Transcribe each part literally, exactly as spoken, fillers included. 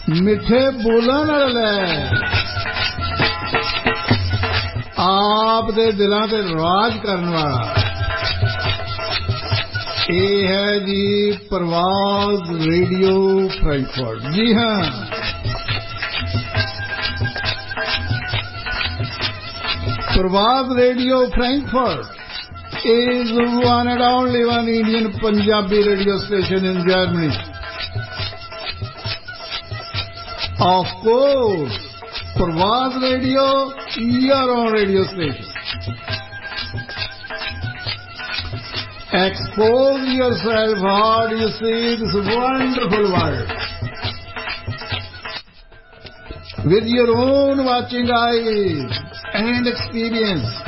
मिठे बोलन वाला आप दे दिलों ते राज करने वाला ये है जी प्रवास रेडियो फ्रैंकफर्ट। जी हाँ, प्रवास radio Frankfurt is one and only one Indian Punjabi radio station in Germany. Of course, Pravas Radio, your own radio station. Expose yourself, how do you see this wonderful world? With your own watching eyes and experience.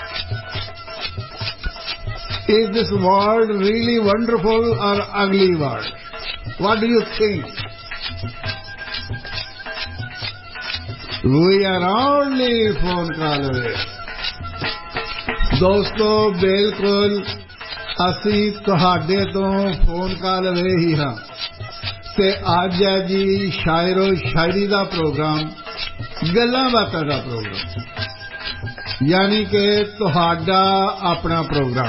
Is this world really wonderful or ugly world? What do you think? We are only phone call away. दोस्तों बिल्कुल ਅਸੀਂ ਤੁਹਾਡੇ ਤੋਂ phone call ਅਵੇ ਹੀ ਹਾਂ ਤੇ ਅੱਜ ਹੈ ਜੀ ਸ਼ਾਇਰੋ ਸ਼ਾਇਰੀ ਦਾ ਪ੍ਰੋਗਰਾਮ, ਗੱਲਾਂ ਬਾਤਾਂ ਦਾ ਪ੍ਰੋਗਰਾਮ, ਯਾਨੀ ਕਿ ਤੁਹਾਡਾ ਆਪਣਾ ਪ੍ਰੋਗਰਾਮ।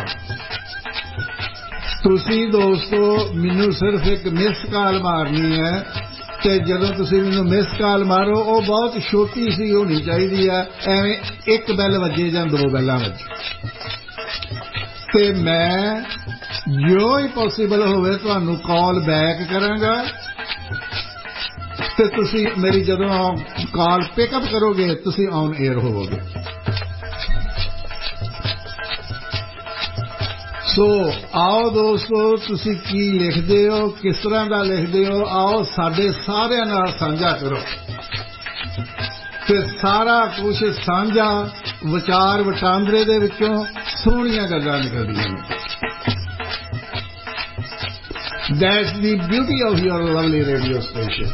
ਤੁਸੀਂ ਦੋਸਤੋ ਮੈਨੂੰ ਸਿਰਫ ਇੱਕ ਮਿਸ ਕਾਲ ਮਾਰਨੀ ਹੈ ਤੇ ਜਦੋਂ ਤੁਸੀਂ ਮੈਨੂੰ ਮਿਸ ਕਾਲ ਮਾਰੋ ਉਹ ਬਹੁਤ ਛੋਟੀ ਸੀ ਹੋਣੀ ਚਾਹੀਦੀ ਹੈ, ਐਵੇਂ ਇੱਕ ਬੈਲ ਵੱਜੇ ਜਾਂ ਦੋ ਬੈਲਾਂ ਵੱਜੇ ਤੇ ਮੈਂ ਜੋ ਹੀ ਪੋਸੀਬਲ ਹੋਵੇ ਤੁਹਾਨੂੰ ਕਾਲ ਬੈਕ ਕਰਾਂਗਾ ਤੇ ਤੁਸੀਂ ਮੇਰੀ ਜਦੋਂ ਕਾਲ ਪਿਕਅਪ ਕਰੋਗੇ ਤੁਸੀਂ ਔਨ 에ਅਰ ਹੋਵੋਗੇ। ਸੋ ਆਓ ਦੋਸਤੋ ਤੁਸੀਂ ਕੀ ਲਿਖਦੇ ਹੋ, ਕਿਸ ਤਰ੍ਹਾਂ ਦਾ ਲਿਖਦੇ ਹੋ, ਆਓ ਸਾਡੇ ਸਾਰਿਆਂ ਨਾਲ ਸਾਂਝਾ ਕਰੋ ਤੇ ਸਾਰਾ ਕੁਝ ਸਾਂਝਾ ਵਿਚਾਰ ਵਟਾਂਦਰੇ ਦੇ ਵਿੱਚੋਂ ਸੋਹਣੀਆਂ ਗੱਲਾਂ ਨਿਕਲਦੀਆਂ ਨੇ। That's the beauty of your lovely radio station.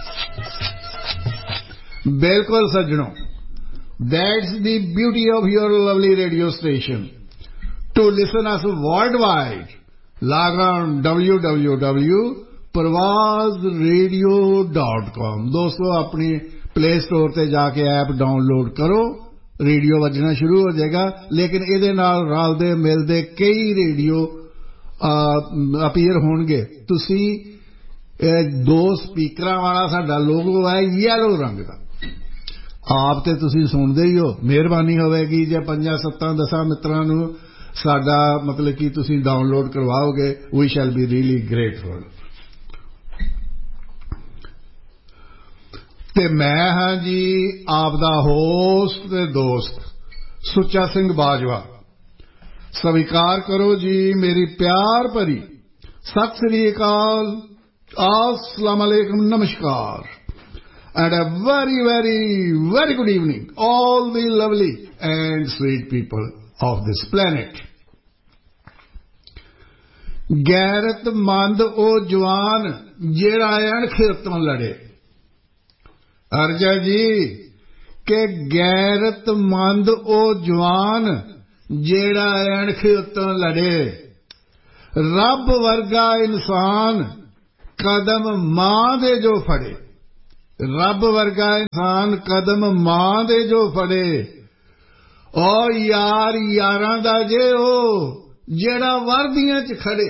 ਬਿਲਕੁਲ ਸੱਜਣੋ, that's the beauty of your lovely radio station. To listen us worldwide, log on w w w dot pravas radio dot com. ਦੋਸਤੋ ਆਪਣੀ ਪਲੇ ਸਟੋਰ ਤੇ ਜਾ ਕੇ app download ਕਰੋ, radio ਵੱਜਣਾ ਸ਼ੁਰੂ ਹੋ ਜਾਏਗਾ। ਲੇਕਿਨ ਇਹਦੇ ਨਾਲ ਰਲਦੇ ਮਿਲਦੇ ਕਈ ਰੇਡੀਓ ਅਪੀਅਰ ਹੋਣਗੇ। ਤੁਸੀਂ ਦੋ ਸਪੀਕਰਾਂ ਵਾਲਾ ਸਾਡਾ ਲੋਗੋ ਹੈ ਯੈਲੋ ਰੰਗ ਦਾ, ਆਪ ਤੇ ਤੁਸੀਂ ਸੁਣਦੇ ਹੀ ਹੋ। ਮਿਹਰਬਾਨੀ ਹੋਵੇਗੀ ਜੇ ਪੰਜਾਂ ਸੱਤਾਂ ਦਸਾਂ ਮਿੱਤਰਾਂ ਨੂੰ ਸਾਡਾ ਮਤਲਬ ਕਿ ਤੁਸੀਂ ਡਾਊਨਲੋਡ ਕਰਵਾਓਗੇ। ਵੀ ਸ਼ੈਲ ਬੀ ਰੀਅਲੀ ਗ੍ਰੇਟਫੁਲ। ਤੇ ਮੈਂ ਹਾਂ ਜੀ ਆਪ ਦਾ ਹੋਸਟ ਤੇ ਦੋਸਤ ਸੁੱਚਾ ਸਿੰਘ ਬਾਜਵਾ। स्वीकार करो जी मेरी प्यार भरी सत श्री अकाल, अस्सलाम वालेकुम, नमस्कार and a very very very good evening all the lovely and sweet people of this planet. गैरतमंद ओ जवान जेड़ा अणख तो लड़े। अर्जा जी के गैरतमंद ओ जवान ਜਿਹੜਾ ਅਣਖ ਉੱਤੋਂ ਲੜੇ, ਰੱਬ ਵਰਗਾ ਇਨਸਾਨ ਕਦਮ ਮਾਂ ਦੇ ਜੋ ਫੜੇ, ਰੱਬ ਵਰਗਾ ਇਨਸਾਨ ਕਦਮ ਮਾਂ ਦੇ ਜੋ ਫੜੇ। ਓ ਯਾਰ ਯਾਰਾਂ ਦਾ ਜੇ ਉਹ ਜਿਹੜਾ ਵਰਦੀਆਂ 'ਚ ਖੜੇ,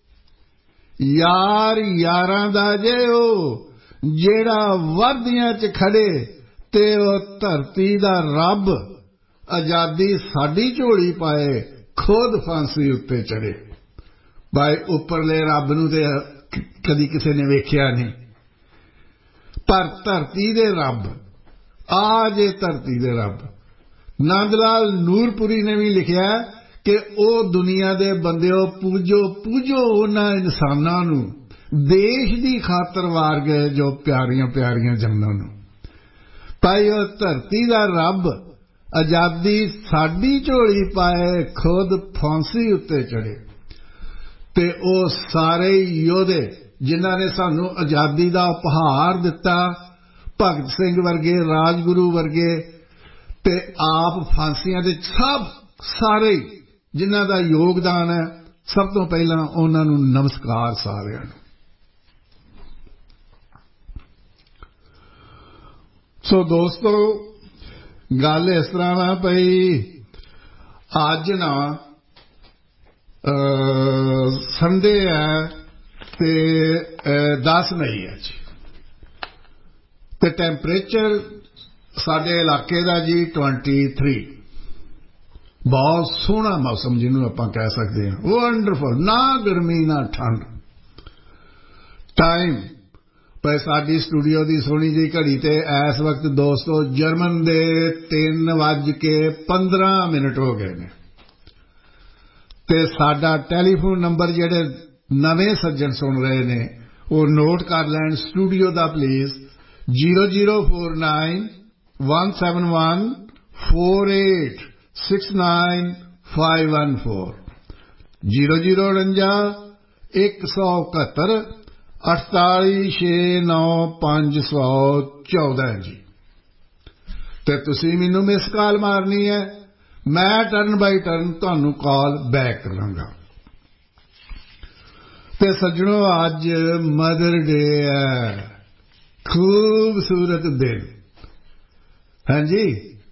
ਯਾਰ ਯਾਰਾਂ ਦਾ ਜੇ ਉਹ ਜਿਹੜਾ ਵਰਦੀਆਂ 'ਚ ਖੜੇ ਤੇ ਉਹ ਧਰਤੀ ਦਾ ਰੱਬ आजादी साडी झोली पाए खुद फांसी उत्ते चढ़े। भाई उपरले रब नूं ते कदी किसी ने वेख्या नहीं, पर धरती दे रब आ जे धरती दे रब। नंदलाल नूरपुरी ने भी लिखिया कि ओ दुनिया दे बंदिओ पूजो पूजो उन्हां इंसानां नूं देश दी खातर वार गए जो प्यारियां प्यारियां जानां नूं। भाई ओ धरती दा रब आजादी साडी झोली पाए खुद फांसी उत्ते चढ़े। ते ओ सारे योधे जिन्हां ने सानू आजादी दा उपहार दिता, भगत सिंह वर्गे, राजगुरु वर्गे ते आप फांसियां दे सब सारे जिन्हां दा योगदान है, सब तो पहला उन्हां नू नमस्कार सारिआं नू। ਸੋ ਦੋਸਤੋ ਗੱਲ ਇਸ ਤਰ੍ਹਾਂ ਵਾ ਭਈ ਅੱਜ ਨਾ ਸੰਡੇ ਹੈ ਤੇ ਦਸ ਮਈ ਹੈ ਜੀ ਤੇ ਟੈਂਪਰੇਚਰ ਸਾਡੇ ਇਲਾਕੇ ਦਾ ਜੀ तेईस ਬਹੁਤ ਸੋਹਣਾ ਮੌਸਮ ਜਿਹਨੂੰ ਆਪਾਂ ਕਹਿ ਸਕਦੇ ਹਾਂ ਵੰਡਰਫੁਲ ਨਾ ਗਰਮੀ ਨਾ ਠੰਡ ਟਾਈਮ ਪਰ ਸਾਡੀ ਸਟੂਡੀਓ ਦੀ ਸੋਹਣੀ ਜਿਹੀ ਘੜੀ ਤੇ ਇਸ ਵਕਤ ਦੋਸਤੋ ਜਰਮਨ ਦੇ ਤਿੰਨ ਵੱਜ ਕੇ ਪੰਦਰਾਂ ਮਿੰਟ ਹੋ ਗਏ ਨੇ ਤੇ ਸਾਡਾ ਟੈਲੀਫੋਨ ਨੰਬਰ ਜਿਹੜੇ ਨਵੇਂ ਸੱਜਣ ਸੁਣ ਰਹੇ ਨੇ ਉਹ ਨੋਟ ਕਰ ਲੈਣ studio the please zero zero four nine one seven one four eight six nine five one four zero zero उनचास एक सौ इकहत्तर अड़तालीस छे नौ पांच सौ चौदह जी ते तुसी मैनू मिस कॉल मारनी है मैं टर्न बाई टर्न तुहानू कॉल बैक करांगा ते सज्जणों अज मदर डे है खूबसूरत दिन हाँ जी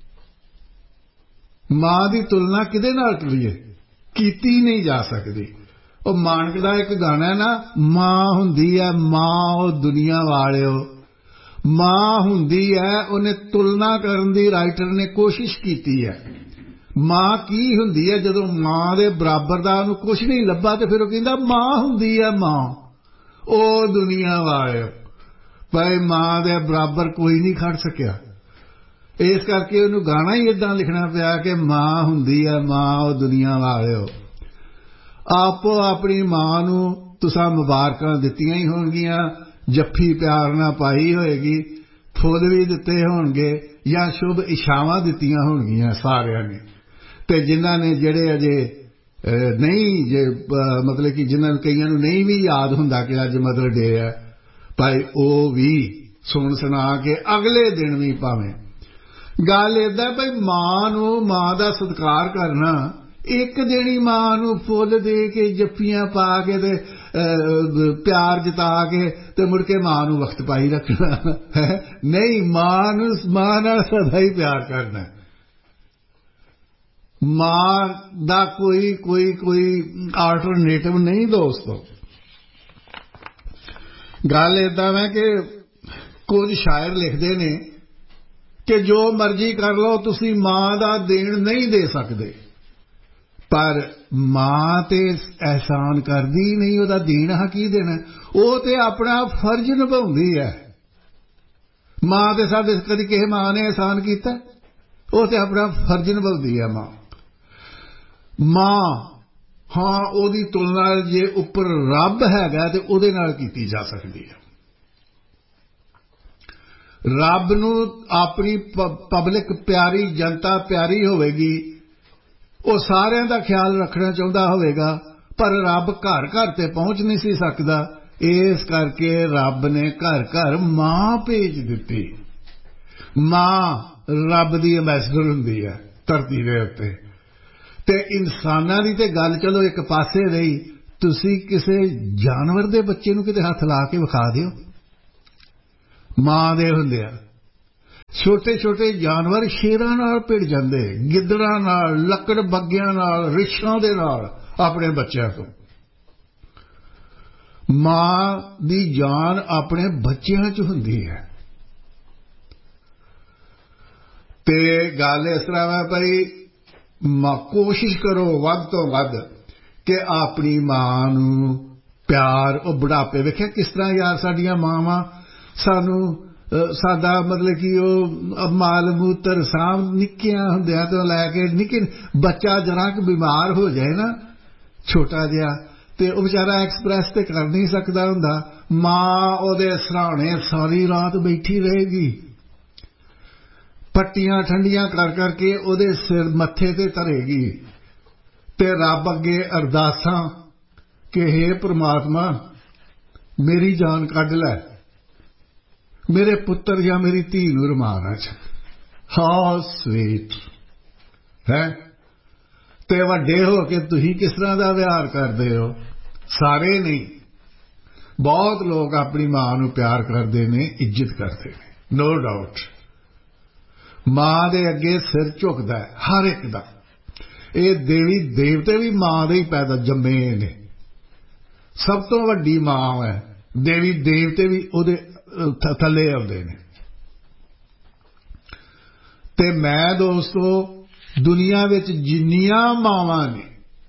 मां की तुलना किदे नाल करिए कीती नहीं जा सकती ਉਹ ਮਾਨਕ ਦਾ ਇੱਕ ਗਾਣਾ ਹੈ ਨਾ ਮਾਂ ਹੁੰਦੀ ਹੈ ਮਾਂ ਉਹ ਦੁਨੀਆ ਵਾਲਿਓ ਮਾਂ ਹੁੰਦੀ ਹੈ ਉਹਨੇ ਤੁਲਨਾ ਕਰਨ ਦੀ ਰਾਈਟਰ ਨੇ ਕੋਸ਼ਿਸ਼ ਕੀਤੀ ਹੈ ਮਾਂ ਕੀ ਹੁੰਦੀ ਹੈ ਜਦੋਂ ਮਾਂ ਦੇ ਬਰਾਬਰ ਦਾ ਉਹਨੂੰ ਕੁਝ ਨਹੀਂ ਲੱਭਾ ਤੇ ਫਿਰ ਉਹ ਕਹਿੰਦਾ ਮਾਂ ਹੁੰਦੀ ਹੈ ਮਾਂ ਉਹ ਦੁਨੀਆ ਵਾਲਿਓ ਭਾਈ ਮਾਂ ਦੇ ਬਰਾਬਰ ਕੋਈ ਨਹੀਂ ਖੜ ਸਕਿਆ ਇਸ ਕਰਕੇ ਉਹਨੂੰ ਗਾਣਾ ਹੀ ਇਦਾਂ ਲਿਖਣਾ ਪਿਆ ਕਿ ਮਾਂ ਹੁੰਦੀ ਹੈ ਮਾਂ ਉਹ ਦੁਨੀਆ ਵਾਲਿਓ ਆਪੋ ਆਪਣੀ ਮਾਂ ਨੂੰ ਤੁਸਾਂ ਮੁਬਾਰਕਾਂ ਦਿੱਤੀਆਂ ਹੀ ਹੋਣਗੀਆਂ ਜੱਫੀ ਪਿਆਰ ਨਾਲ ਪਾਈ ਹੋਏਗੀ ਫੁੱਲ ਵੀ ਦਿੱਤੇ ਹੋਣਗੇ ਜਾਂ ਸ਼ੁਭ ਇਸ਼ਾਵਾਂ ਦਿੱਤੀਆਂ ਹੋਣਗੀਆਂ ਸਾਰਿਆਂ ਨੇ ਤੇ ਜਿਨ੍ਹਾਂ ਨੇ ਜਿਹੜੇ ਅਜੇ ਨਹੀਂ ਜੇ ਮਤਲਬ ਕਿ ਜਿਨ੍ਹਾਂ ਨੂੰ ਕਈਆਂ ਨੂੰ ਨਹੀਂ ਵੀ ਯਾਦ ਹੁੰਦਾ ਕਿ ਅੱਜ ਮਦਰ ਡੇ ਹੈ ਭਾਈ ਉਹ ਵੀ ਸੁਣ ਸੁਣਾ ਕੇ ਅਗਲੇ ਦਿਨ ਵੀ ਭਾਵੇਂ ਗੱਲ ਏਦਾਂ ਭਾਈ ਮਾਂ ਨੂੰ ਮਾਂ ਦਾ ਸਤਿਕਾਰ ਕਰਨਾ ਇੱਕ ਦਿਨ ਹੀ ਮਾਂ ਨੂੰ ਫੁੱਲ ਦੇ ਕੇ ਜੱਫੀਆਂ ਪਾ ਕੇ ਤੇ ਪਿਆਰ ਜਤਾ ਕੇ ਤੇ ਮੁੜ ਕੇ ਮਾਂ ਨੂੰ ਵਕਤ ਪਾਈ ਰੱਖਣਾ ਨਹੀਂ ਮਾਂ ਨੂੰ ਮਾਂ ਨਾਲ ਸਦਾ ਹੀ ਪਿਆਰ ਕਰਨਾ ਮਾਂ ਦਾ ਕੋਈ ਕੋਈ ਕੋਈ ਆਲਟਰਨੇਟਿਵ ਨਹੀਂ ਦੋਸਤੋ ਗੱਲ ਏਦਾਂ ਹੈ ਕਿ ਕੁਝ ਸ਼ਾਇਰ ਲਿਖਦੇ ਨੇ ਕਿ ਜੋ ਮਰਜ਼ੀ ਕਰ ਲਓ ਤੁਸੀਂ ਮਾਂ ਦਾ ਦੇਣ ਨਹੀਂ ਦੇ ਸਕਦੇ ਪਰ ਮਾਂ ਤੇ ਅਹਿਸਾਨ ਕਰਦੀ ਨਹੀਂ ਉਹਦਾ ਦੇਣਾ ਕੀ ਦੇਣਾ ਉਹ ਤੇ ਆਪਣਾ ਫਰਜ਼ ਨਿਭਾਉਂਦੀ ਹੈ ਮਾਂ ਤੇ ਸਾਡੇ ਕਦੀ ਕਿਸੇ ਮਾਂ ਨੇ ਅਹਿਸਾਨ ਕੀਤਾ ਉਹ ਤੇ ਆਪਣਾ ਫਰਜ਼ ਨਿਭਾਉਂਦੀ ਹੈ ਮਾਂ ਮਾਂ ਹਾਂ ਉਹਦੀ ਤੁਲਨਾ ਜੇ ਉੱਪਰ ਰੱਬ ਹੈਗਾ ਤੇ ਉਹਦੇ ਨਾਲ ਕੀਤੀ ਜਾ ਸਕਦੀ ਹੈ ਰੱਬ ਨੂੰ ਆਪਣੀ ਪਬਲਿਕ ਪਿਆਰੀ ਜਨਤਾ ਪਿਆਰੀ ਹੋਵੇਗੀ ਉਹ ਸਾਰਿਆਂ ਦਾ ਖਿਆਲ ਰੱਖਣਾ ਚਾਹੁੰਦਾ ਹੋਵੇਗਾ ਪਰ ਰੱਬ ਘਰ ਘਰ ਤੇ ਪਹੁੰਚ ਨਹੀਂ ਸੀ ਸਕਦਾ ਇਸ ਕਰਕੇ ਰੱਬ ਨੇ ਘਰ ਘਰ ਮਾਂ ਭੇਜ ਦਿੱਤੀ ਮਾਂ ਰੱਬ ਦੀ ਐਂਬੈਸਡਰ ਹੁੰਦੀ ਹੈ ਧਰਤੀ ਦੇ ਉੱਤੇ ਤੇ ਇਨਸਾਨਾਂ ਦੀ ਤੇ ਗੱਲ ਚਲੋ ਇੱਕ ਪਾਸੇ ਰਹੀ ਤੁਸੀਂ ਕਿਸੇ ਜਾਨਵਰ ਦੇ ਬੱਚੇ ਨੂੰ ਕਿਤੇ ਹੱਥ ਲਾ ਕੇ ਵਿਖਾ ਦਿਓ ਮਾਂ ਦੇ ਹੁੰਦੇ ਆ ਛੋਟੇ ਛੋਟੇ ਜਾਨਵਰ ਸ਼ੇਰਾਂ ਨਾਲ ਭਿੜ ਜਾਂਦੇ ਗਿੱਦੜਾਂ ਨਾਲ ਲੱਕੜ ਬੱਗਿਆਂ ਨਾਲ ਰਿਛਾਂ ਦੇ ਨਾਲ ਆਪਣੇ ਬੱਚਿਆਂ ਤੋਂ ਮਾਂ ਦੀ ਜਾਨ ਆਪਣੇ ਬੱਚਿਆਂ 'ਚ ਹੁੰਦੀ ਹੈ ਤੇ ਗੱਲ ਇਸ ਤਰ੍ਹਾਂ ਹੈ ਭਾਈ ਮਾਂ ਕੋਸ਼ਿਸ਼ ਕਰੋ ਵੱਧ ਤੋਂ ਵੱਧ ਕਿ ਆਪਣੀ ਮਾਂ ਨੂੰ ਪਿਆਰ ਉਹ ਬੁਢਾਪੇ ਵੇਖਿਆ ਕਿਸ ਤਰ੍ਹਾਂ ਯਾਰ ਸਾਡੀਆਂ ਮਾਵਾਂ ਸਾਨੂੰ ਸਾਡਾ ਮਤਲਬ ਕਿ ਉਹ ਮਾਲ ਮੂਤਰ ਸਾਂਭ ਨਿੱਕਿਆਂ ਹੁੰਦਿਆਂ ਤੋਂ ਲੈ ਕੇ ਨਿੱਕੇ ਬੱਚਾ ਜਰਾ ਕਿ ਬਿਮਾਰ ਹੋ ਜਾਏ ਨਾ ਛੋਟਾ ਜਿਹਾ ਤੇ ਉਹ ਵਿਚਾਰਾ ਐਕਸਪ੍ਰੈਸ ਤੇ ਕਰ ਨਹੀਂ ਸਕਦਾ ਹੁੰਦਾ ਮਾਂ ਉਹਦੇ ਸਰਾਣੇ ਸਾਰੀ ਰਾਤ ਬੈਠੀ ਰਹੇਗੀ ਪੱਟੀਆਂ ਠੰਡੀਆਂ ਕਰ ਕਰਕੇ ਉਹਦੇ ਸਿਰ ਮੱਥੇ ਤੇ ਧਰੇਗੀ ਤੇ ਰੱਬ ਅੱਗੇ ਅਰਦਾਸਾਂ ਕਿ ਹੇ ਪ੍ਰਮਾਤਮਾ ਮੇਰੀ ਜਾਨ ਕੱਢ ਲੈ ਮੇਰੇ ਪੁੱਤਰ ਜਾਂ ਮੇਰੀ ਧੀ ਨੂੰ ਰਮਾਨਾ ਚ ਹਾਊ ਸਵੀਟ ਹੈ ਤੇ ਵੱਡੇ ਹੋ ਕੇ ਤੁਸੀਂ ਕਿਸ ਤਰ੍ਹਾਂ ਦਾ ਵਿਹਾਰ ਕਰਦੇ ਹੋ ਸਾਰੇ ਨਹੀਂ ਬਹੁਤ ਲੋਕ ਆਪਣੀ ਮਾਂ ਨੂੰ ਪਿਆਰ ਕਰਦੇ ਨੇ ਇੱਜ਼ਤ ਕਰਦੇ ਨੇ ਨੋ ਡਾਊਟ ਮਾਂ ਦੇ ਅੱਗੇ ਸਿਰ ਝੁਕਦਾ ਹੈ ਹਰ ਇੱਕ ਦਾ। ਇਹ ਦੇਵੀ ਦੇਵਤੇ ਵੀ ਮਾਂ ਦੇ ਹੀ ਪੈਦਾ ਜੰਮੇ ਨੇ, ਸਭ ਤੋਂ ਵੱਡੀ ਮਾਂ ਹੈ। ਦੇਵੀ ਦੇਵਤੇ ਵੀ ਉਹਦੇ ਥੱਲੇ ਆਉਂਦੇ ਨੇ। ਤੇ ਮੈਂ ਦੋਸਤੋ ਦੁਨੀਆ ਵਿੱਚ ਜਿੰਨੀਆਂ ਮਾਵਾਂ ਨੇ,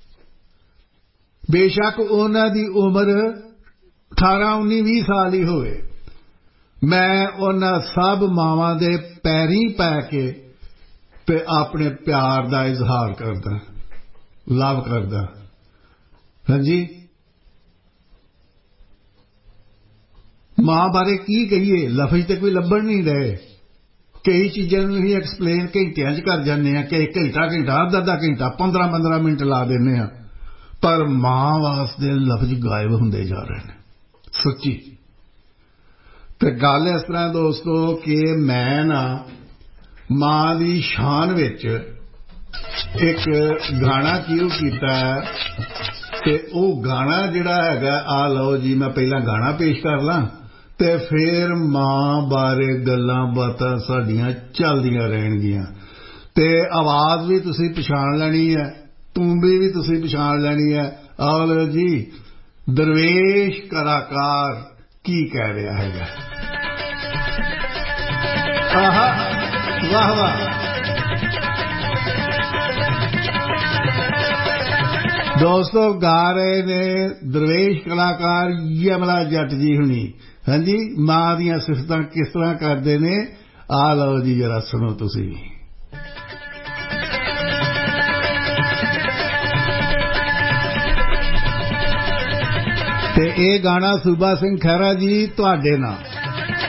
ਬੇਸ਼ੱਕ ਉਹਨਾਂ ਦੀ ਉਮਰ ਅਠਾਰਾਂ ਉੱਨੀ ਵੀਹ ਸਾਲ ਹੀ ਹੋਵੇ, ਮੈਂ ਉਹਨਾਂ ਸਭ ਮਾਵਾਂ ਦੇ ਪੈਰੀਂ ਪੈ ਕੇ ਤੇ ਆਪਣੇ ਪਿਆਰ ਦਾ ਇਜ਼ਹਾਰ ਕਰਦਾ, ਲਵ ਕਰਦਾ। ਹਾਂਜੀ, ਮਾਂ ਬਾਰੇ ਕੀ ਕਹੀਏ, ਲਫ਼ਜ਼ ਤੇ ਕੋਈ ਲੱਭਣ ਨਹੀਂ ਰਹੇ। ਕਈ ਚੀਜ਼ਾਂ ਨੂੰ ਅਸੀਂ ਐਕਸਪਲੇਨ ਘੰਟਿਆਂ 'ਚ ਕਰ ਜਾਂਦੇ ਹਾਂ, ਕਿ ਘੰਟਾ ਘੰਟਾ ਅੱਧਾ ਅੱਧਾ ਘੰਟਾ ਪੰਦਰਾਂ ਪੰਦਰਾਂ ਮਿੰਟ ਲਾ ਦਿੰਦੇ ਹਾਂ, ਪਰ ਮਾਂ ਵਾਸਤੇ ਲਫ਼ਜ਼ ਗਾਇਬ ਹੁੰਦੇ ਜਾ ਰਹੇ ਨੇ ਸੱਚੀ। ਤੇ ਗੱਲ ਇਸ ਤਰ੍ਹਾਂ ਦੋਸਤੋ ਕਿ ਮੈਂ ਨਾ ਮਾਂ ਦੀ ਸ਼ਾਨ ਵਿੱਚ ਇੱਕ ਗਾਣਾ ਕਿਉਂ ਕੀਤਾ, ਤੇ ਉਹ ਗਾਣਾ ਜਿਹੜਾ ਹੈਗਾ, ਆ ਲਓ ਜੀ ਮੈਂ ਪਹਿਲਾਂ ਗਾਣਾ ਪੇਸ਼ ਕਰ ਲਾਂ ਤੇ ਫਿਰ ਮਾਂ ਬਾਰੇ ਗੱਲਾਂ ਬਾਤਾਂ ਸਾਡੀਆਂ ਚੱਲਦੀਆਂ ਰਹਿਣਗੀਆਂ। ਤੇ ਆਵਾਜ਼ ਵੀ ਤੁਸੀਂ ਪਛਾਣ ਲੈਣੀ ਹੈ, ਤੂੰਬੀ ਵੀ ਤੁਸੀਂ ਪਛਾਣ ਲੈਣੀ ਹੈ। ਆਓ ਲਓ ਜੀ, ਦਰਵੇਸ਼ ਕਲਾਕਾਰ ਕੀ ਕਹਿ ਰਿਹਾ ਹੈਗਾ। ਆਹਾ, ਵਾਹ ਵਾਹ। ਦੋਸਤੋ ਗਾ ਰਹੇ ਨੇ ਦਰਵੇਸ਼ ਕਲਾਕਾਰ ਯਮਲਾ ਜੱਟ ਜੀ ਹੁਣੀ। ਹਾਂਜੀ, ਮਾਂ ਦੀਆਂ ਸਿਫਤਾਂ ਕਿਸ ਤਰ੍ਹਾਂ ਕਰਦੇ ਨੇ, ਆ ਲਓ ਜੀ ਜਰਾ ਸੁਣੋ ਤੁਸੀਂ। ਤੇ ਇਹ ਗਾਣਾ ਸੂਬਾ ਸਿੰਘ ਖਹਿਰਾ ਜੀ ਤੁਹਾਡੇ ਨਾਲ।